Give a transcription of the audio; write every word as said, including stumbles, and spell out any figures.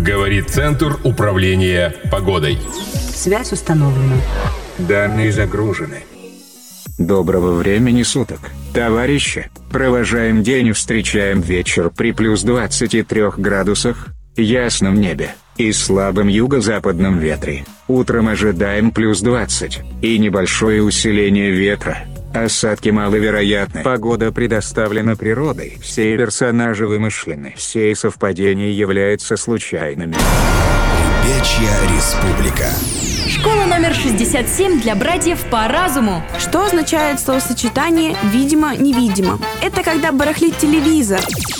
Говорит Центр управления погодой. Связь установлена. Данные загружены. Доброго времени суток, товарищи. Провожаем день и встречаем вечер при плюс двадцати трёх градусах, ясном небе и слабом юго-западном ветре. Утром ожидаем плюс двадцать и небольшое усиление ветра. Осадки маловероятны. Погода предоставлена природой. Все персонажи вымышлены. Все совпадения являются случайными. Ребячья республика. Школа номер шестьдесят семь для братьев по разуму. Что означает словосочетание «видимо-невидимо»? Это когда барахлит телевизор.